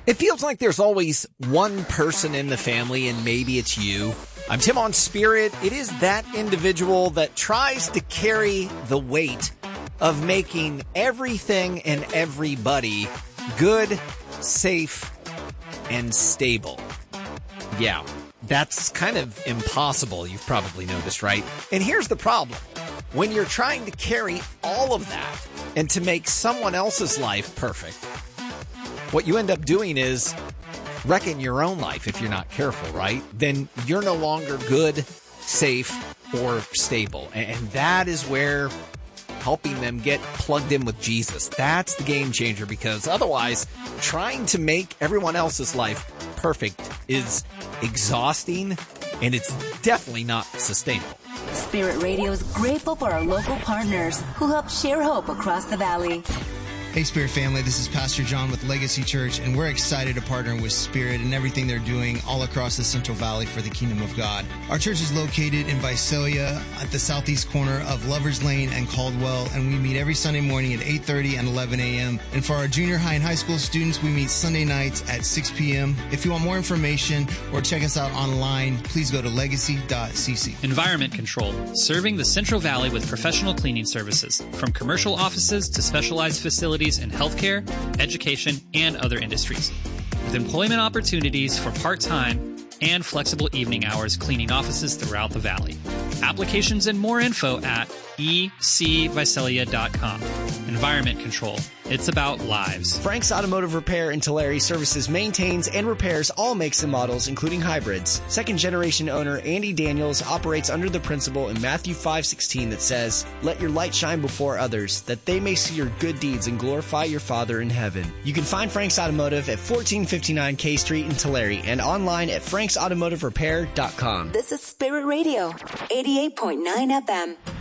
It feels like there's always one person in the family, and maybe it's you. I'm Tim on Spirit. It is that individual that tries to carry the weight of making everything and everybody good, safe, and stable. Yeah, that's kind of impossible. You've probably noticed, right? And here's the problem. When you're trying to carry all of that and to make someone else's life perfect, what you end up doing is wrecking your own life if you're not careful, right? Then you're no longer good, safe, or stable. And that is where helping them get plugged in with Jesus, that's the game changer, because otherwise trying to make everyone else's life perfect is exhausting, and it's definitely not sustainable. Spirit Radio is grateful for our local partners who help share hope across the valley. Hey, Spirit family, this is Pastor John with Legacy Church, and we're excited to partner with Spirit and everything they're doing all across the Central Valley for the Kingdom of God. Our church is located in Visalia at the southeast corner of Lovers Lane and Caldwell, and we meet every Sunday morning at 8:30 and 11 a.m. And for our junior high and high school students, we meet Sunday nights at 6 p.m. If you want more information or check us out online, please go to legacy.cc. Environment Control, serving the Central Valley with professional cleaning services, from commercial offices to specialized facilities in healthcare, education, and other industries, with employment opportunities for part-time and flexible evening hours cleaning offices throughout the valley. Applications and more info at ecvisalia.com. Environment Control. It's about lives. Frank's Automotive Repair in Tulare services, maintains, and repairs all makes and models, including hybrids. Second-generation owner Andy Daniels operates under the principle in Matthew 5:16 that says, "Let your light shine before others, that they may see your good deeds and glorify your Father in heaven." You can find Frank's Automotive at 1459 K Street in Tulare and online at franksautomotiverepair.com. This is Spirit Radio, 88.9 FM.